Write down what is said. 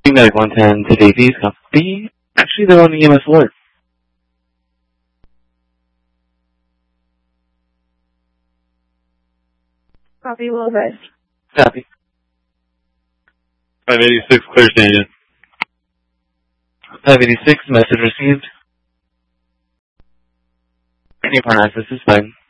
Medic 110 to Davies, copy. Actually, they're on the EMS alert. Copy, will advise. Copy. 586, clear station. 586, message received. Newport access is fine.